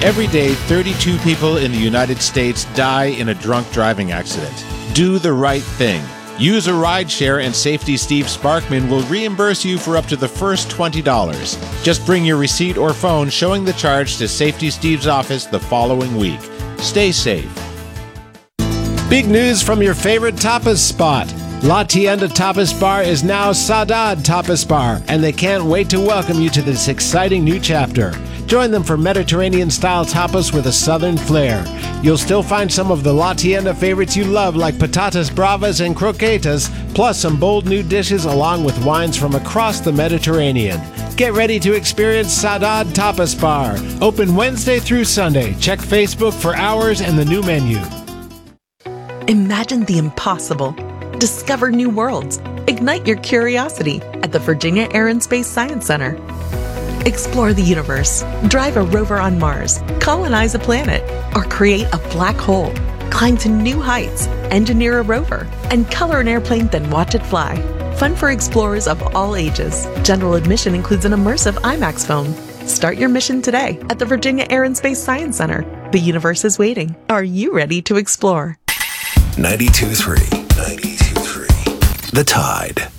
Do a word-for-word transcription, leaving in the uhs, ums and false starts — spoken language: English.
Every day, thirty-two people in the United States die in a drunk driving accident. Do the right thing. Use a rideshare and Safety Steve Sparkman will reimburse you for up to the first twenty dollars. Just bring your receipt or phone showing the charge to Safety Steve's office the following week. Stay safe. Big news from your favorite tapas spot. La Tienda Tapas Bar is now Saudade Tapas Bar, and they can't wait to welcome you to this exciting new chapter. Join them for Mediterranean-style tapas with a southern flair. You'll still find some of the La Tienda favorites you love like patatas bravas and croquetas, plus some bold new dishes along with wines from across the Mediterranean. Get ready to experience Saudade Tapas Bar. Open Wednesday through Sunday. Check Facebook for hours and the new menu. Imagine the impossible. Discover new worlds. Ignite your curiosity at the Virginia Air and Space Science Center. Explore the universe, drive a rover on Mars, colonize a planet, or create a black hole. Climb to new heights, engineer a rover, and color an airplane, then watch it fly. Fun for explorers of all ages. General admission includes an immersive IMAX film. Start your mission today at the Virginia Air and Space Science Center. The universe is waiting. Are you ready to explore? ninety-two point three. ninety-two point three. The Tide.